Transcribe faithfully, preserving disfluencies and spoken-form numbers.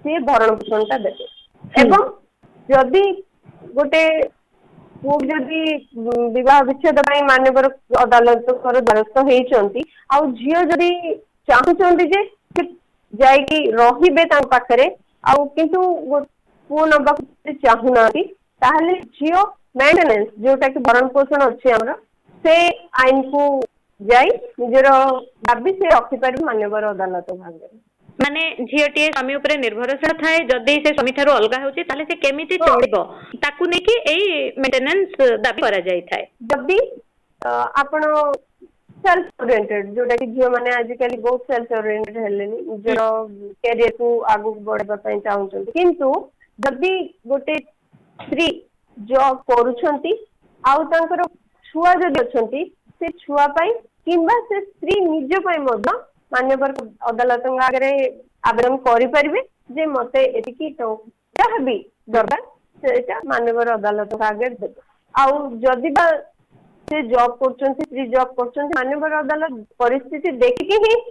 सी भरण पोषणटा देते एवं जदि गोटे पुओ जदि विवाह विच्छेद मानवर अदालत द्वारस्थ होती आ झील जदि चाहूँ जे जाइकी रहिबे पाखरे आउ किंतु पुओ नबा चाहूना ताहले झील मेंटेनेंस जोटा कि भरण पोषण अच्छे आमर से आईन को जाई निजर दाबी से रखिपार मान्यवर अदालत भाग माने झीटी स्वामी उपरे निर्भरशील थाए जदि से स्वामी ठारो अलगा होची ताले से केमिति चलिबो ताकू नेकी एई मेंटेनेंस दाबी करा जाई थाए जदि आपण सेल्फ ओरिएंटेड जोटा कि झील माने आजिकली बहुत सेल्फ ओरिएंटेड हेलेनी निजर कैरियर को आगु बढ़ाबा पई चाहउछन किंतु जदि गोटे स्त्री जॉब करूछंती आउ तांकर छुआ जदि अछंती से छुआ पाई किंबा से स्त्री निज पाई मद मान्यवर अदालत आगे आवेदन करें जे मते एतिकी जहाँ भी दरकार से मान्यवर अदालत आगे देवे आउ जदि बा से जॉब कर स्त्री जॉब कर मान्यवर अदालत परिस्थिति देखिकी ही